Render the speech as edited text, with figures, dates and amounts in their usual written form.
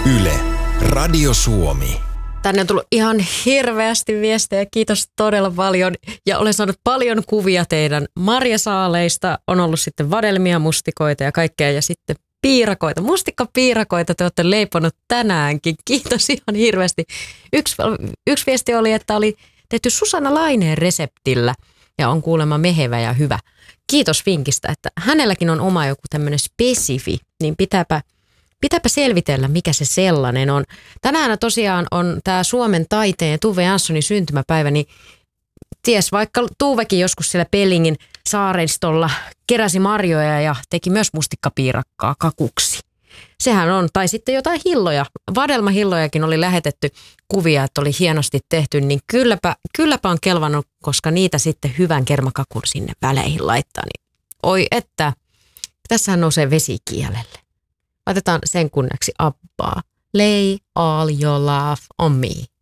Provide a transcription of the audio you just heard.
Yle, Radio Suomi. Tänne on tullut ihan hirveästi viestejä, kiitos todella paljon. Ja olen saanut paljon kuvia teidän marjasaaleista. On ollut sitten vadelmia, mustikoita ja kaikkea ja sitten piirakoita. Mustikkapiirakoita te olette leiponut tänäänkin. Kiitos ihan hirveästi. Yksi viesti oli, että oli tehty Susanna Laineen reseptillä ja on kuulemma mehevä ja hyvä. Kiitos vinkistä, että hänelläkin on oma joku tämmöinen spesifi, niin pitääpä selvitellä, mikä se sellainen on. Tänään tosiaan on tämä Suomen taiteen Tuve Janssonin syntymäpäivä, niin ties vaikka Tuvekin joskus siellä Pellingin saaristolla keräsi marjoja ja teki myös mustikkapiirakkaa kakuksi. Sehän on, tai sitten jotain hilloja. Vadelmahillojakin oli lähetetty kuvia, että oli hienosti tehty, niin kylläpä on kelvannut, koska niitä sitten hyvän kermakakun sinne väleihin laittaa. Niin, oi että, tässähän nousee vesi kielelle. Laitetaan sen kunniaksi Abbaa. Lay all your love on me.